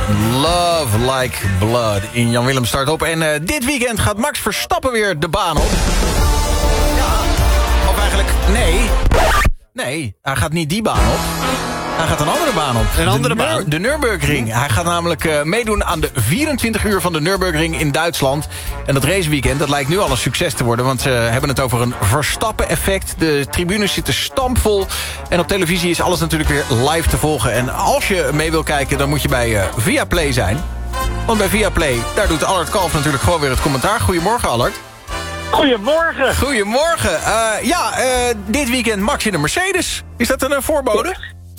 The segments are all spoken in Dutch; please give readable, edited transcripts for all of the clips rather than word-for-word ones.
Love Like Blood in Jan Willem start op. En dit weekend gaat Max Verstappen weer de baan op. Ja, of eigenlijk, nee, hij gaat niet die baan op. Hij gaat een andere baan op. Een andere baan? De Nürburgring. Hij gaat namelijk meedoen aan de 24 uur van de Nürburgring in Duitsland. En dat raceweekend, dat lijkt nu al een succes te worden. Want ze hebben het over een Verstappen-effect. De tribunes zitten stampvol. En op televisie is alles natuurlijk weer live te volgen. En als je mee wil kijken, dan moet je bij Viaplay zijn. Want bij Viaplay, daar doet Allard Kalf natuurlijk gewoon weer het commentaar. Goedemorgen, Allard. Goedemorgen. Goedemorgen. Dit weekend Max in de Mercedes. Is dat een voorbode?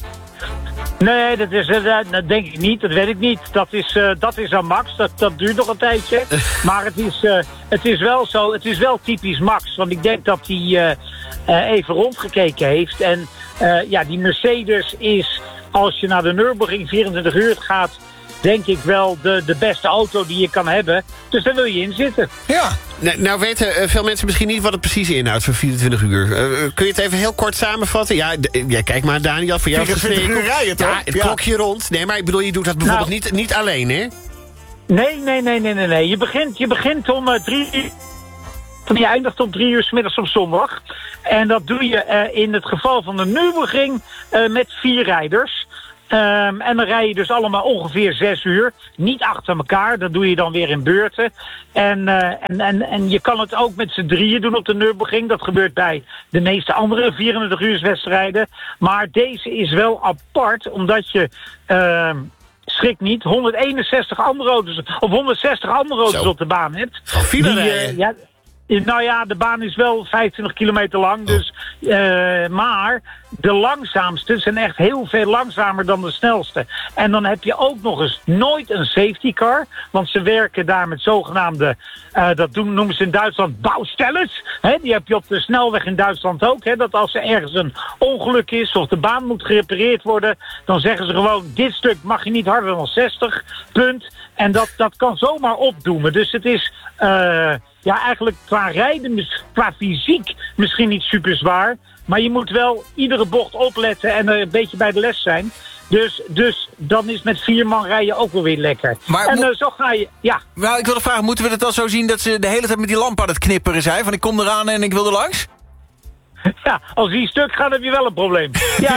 Nee, dat denk ik niet. Dat weet ik niet. Dat is aan Max. Dat duurt nog een tijdje. Maar het is wel zo. Het is wel typisch Max. Want ik denk dat hij even rondgekeken heeft. En die Mercedes is, als je naar de Nürburgring 24 uur gaat, denk ik wel de beste auto die je kan hebben. Dus daar wil je in zitten. Ja. Nou weten veel mensen misschien niet wat het precies inhoudt voor 24 uur. Kun je het even heel kort samenvatten? Ja, kijk maar Daniel, voor jou 24 uur rijden, toch? Ja, het klokje rond. Nee, maar ik bedoel, je doet dat bijvoorbeeld niet alleen, hè? Nee. Je begint om 3 uur. Je eindigt om 3 uur 's middags op zondag. En dat doe je in het geval van de Nürburgring met 4 rijders. En dan rij je dus allemaal ongeveer 6 uur. Niet achter elkaar, dat doe je dan weer in beurten. En je kan het ook met z'n drieën doen op de Nürburgring. Dat gebeurt bij de meeste andere 24 uur wedstrijden. Maar deze is wel apart, omdat je, schrik niet, 161 andere auto's, of 160 andere auto's op de baan hebt. Nou ja, de baan is wel 25 kilometer lang. Dus, maar de langzaamste zijn echt heel veel langzamer dan de snelste. En dan heb je ook nog eens nooit een safety car. Want ze werken daar met zogenaamde, noemen ze in Duitsland bouwstellers. Die heb je op de snelweg in Duitsland ook. Dat als er ergens een ongeluk is of de baan moet gerepareerd worden, dan zeggen ze gewoon, dit stuk mag je niet harder dan 60, punt. En dat kan zomaar opdoemen. Dus het is eigenlijk qua rijden, qua fysiek misschien niet super zwaar. Maar je moet wel iedere bocht opletten en een beetje bij de les zijn. Dus dan is met 4 man rijden ook wel weer lekker. Maar en zo ga je, ja. Nou, ik wilde vragen, moeten we het dan zo zien dat ze de hele tijd met die lamp aan het knipperen zijn? Van ik kom eraan en ik wil er langs? Ja, als die stuk gaat heb je wel een probleem. Ja,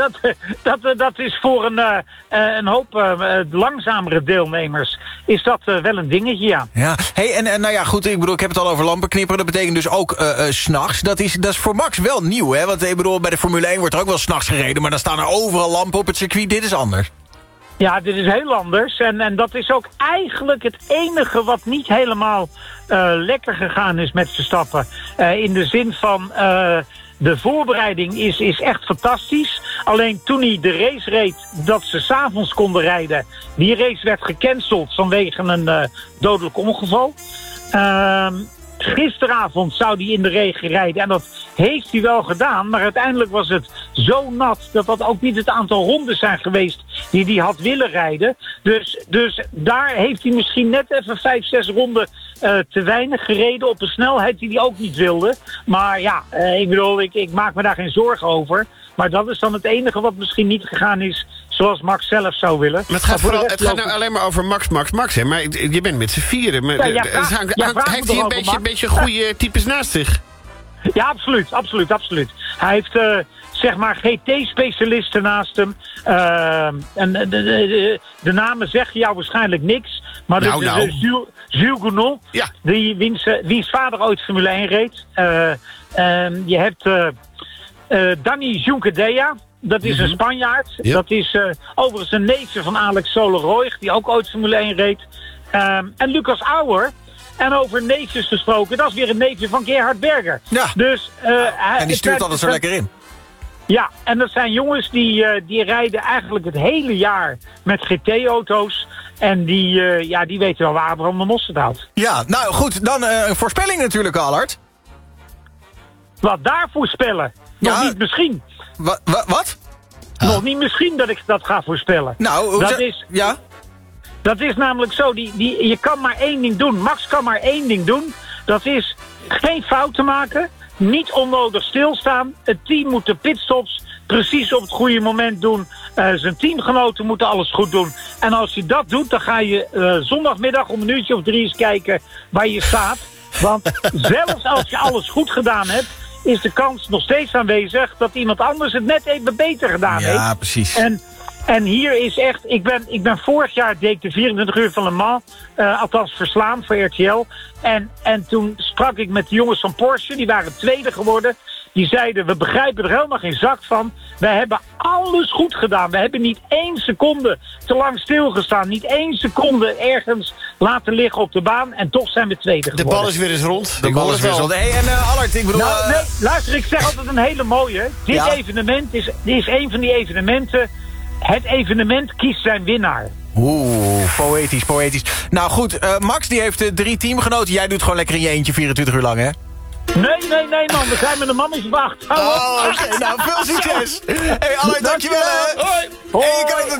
dat is voor een hoop langzamere deelnemers is dat wel een dingetje, ja. Ja, hey, en nou ja, goed, ik bedoel, ik heb het al over lampen knipperen. Dat betekent dus ook 's nachts. Dat is voor Max wel nieuw, hè? Want ik bedoel, bij de Formule 1 wordt er ook wel 's nachts gereden, maar dan staan er overal lampen op het circuit. Dit is anders. Ja, dit is heel anders. En dat is ook eigenlijk het enige wat niet helemaal lekker gegaan is met Verstappen. In de zin van, de voorbereiding is echt fantastisch. Alleen toen hij de race reed dat ze 's avonds konden rijden, die race werd gecanceld vanwege een dodelijk ongeval. Gisteravond zou hij in de regen rijden en dat heeft hij wel gedaan. Maar uiteindelijk was het zo nat dat ook niet het aantal rondes zijn geweest die hij had willen rijden. Dus daar heeft hij misschien net even 5, 6 ronden te weinig gereden op een snelheid die hij ook niet wilde. Maar ja, ik bedoel, ik maak me daar geen zorgen over. Maar dat is dan het enige wat misschien niet gegaan is zoals Max zelf zou willen. Maar het gaat nou alleen maar over Max, hè? Maar je bent met z'n vieren. Maar, heeft hij een beetje goede types naast zich? Ja, absoluut. Hij heeft zeg maar GT-specialisten naast hem. En de namen zeggen jou waarschijnlijk niks. Maar Jules Gounon, ja. Wiens vader ooit Formule 1 reed. Je hebt Danny Juncadella. Dat is een Spanjaard. Ja. Dat is overigens een neefje van Alex Soler-Roig, die ook ooit Formule 1 reed. En Lucas Auer. En over neefjes gesproken, dat is weer een neefje van Gerhard Berger. Ja. Dus, en die stuurt altijd zo lekker in. Ja, en dat zijn jongens die rijden eigenlijk het hele jaar met GT-auto's. En die weten wel waar Abraham de Mosterd houdt. Ja, nou goed, dan een voorspelling natuurlijk, Allard. Wat daar voorspellen? Nog niet misschien. Wat? Nog niet misschien dat ik dat ga voorspellen. Nou, ja? Dat is namelijk zo, je kan maar 1 ding doen. Max kan maar 1 ding doen. Dat is geen fouten maken, niet onnodig stilstaan. Het team moet de pitstops precies op het goede moment doen. Zijn teamgenoten moeten alles goed doen. En als je dat doet, dan ga je zondagmiddag om 3:00 eens kijken waar je staat. Want zelfs als je alles goed gedaan hebt, is de kans nog steeds aanwezig dat iemand anders het net even beter gedaan heeft. Ja, precies. En hier is echt, ik ben vorig jaar deed ik de 24 uur van Le Mans, althans verslaan voor RTL. En toen sprak ik met de jongens van Porsche, die waren tweede geworden. Die zeiden, we begrijpen er helemaal geen zak van. We hebben alles goed gedaan. We hebben niet 1 seconde te lang stilgestaan. Niet 1 seconde ergens laten liggen op de baan. En toch zijn we tweede geworden. De bal is weer eens rond. De bal is weer rond. Hey, en Allard, ik bedoel... Nou, nee, luister, ik zeg altijd een hele mooie. Dit evenement is een van die evenementen. Het evenement kiest zijn winnaar. Oeh, poëtisch, poëtisch. Nou goed, Max die heeft 3 teamgenoten. Jij doet gewoon lekker in je eentje 24 uur lang, hè? Nee, man. We zijn met een mannetje wacht. Oh, oké. Nou, veel succes. Hey, Allard, dankjewel, hè. Hoi. En je kan ook